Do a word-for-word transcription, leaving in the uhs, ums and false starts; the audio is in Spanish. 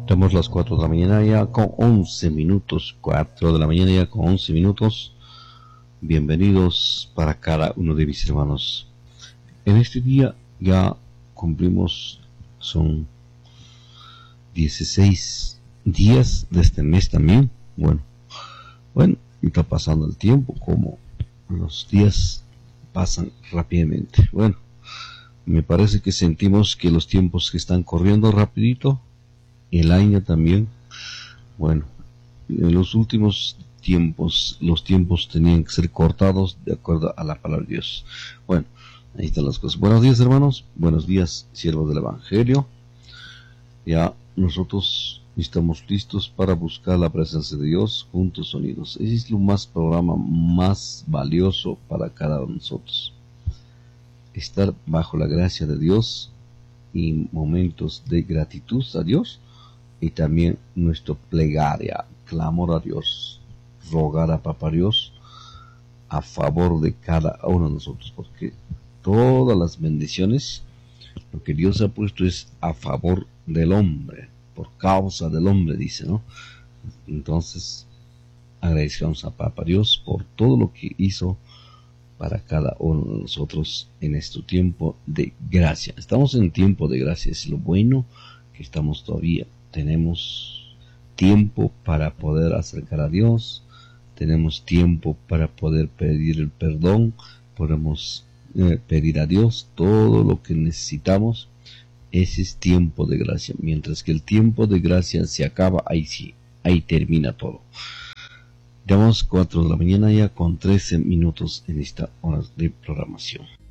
Tenemos las cuatro de la mañana ya con once minutos, cuatro de la mañana ya con once minutos. Bienvenidos para cada uno de mis hermanos. En este día ya cumplimos, son dieciséis días de este mes también. Bueno, bueno, está pasando el tiempo, como los días pasan rápidamente. Bueno, me parece que sentimos que los tiempos que están corriendo rapidito, el año también. Bueno, en los últimos tiempos, los tiempos tenían que ser cortados de acuerdo a la palabra de Dios. Bueno, ahí están las cosas. Buenos días, hermanos. Buenos días, siervos del Evangelio. Ya nosotros estamos listos para buscar la presencia de Dios juntos unidos. Ese es lo más programa más valioso para cada uno de nosotros. Estar bajo la gracia de Dios y momentos de gratitud a Dios, y también nuestro plegaria, clamor a Dios, rogar a Papá Dios a favor de cada uno de nosotros, porque todas las bendiciones, lo que Dios ha puesto es a favor del hombre, por causa del hombre, dice, ¿no? Entonces, agradecemos a Papá Dios por todo lo que hizo para cada uno de nosotros en este tiempo de gracia. Estamos en tiempo de gracia, es lo bueno que estamos todavía. Tenemos tiempo para poder acercar a Dios, tenemos tiempo para poder pedir el perdón, podemos eh, pedir a Dios todo lo que necesitamos. Ese es tiempo de gracia. Mientras que el tiempo de gracia se acaba, ahí sí, ahí termina todo. Llevamos cuatro de la mañana ya con trece minutos en esta hora de programación.